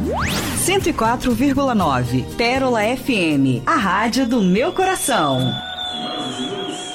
104,9 Pérola FM, a rádio do meu coração.